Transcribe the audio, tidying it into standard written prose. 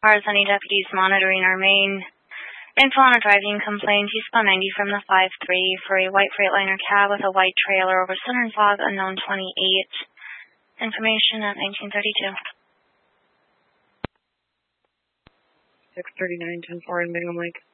Ours, any deputies monitoring our main info on a driving complaint. Eastbound 90 from the 5-3 for a white Freightliner cab with a white trailer over Southern Fog, unknown 28. Information at 1932. 639, 10-4 in Bingham Lake.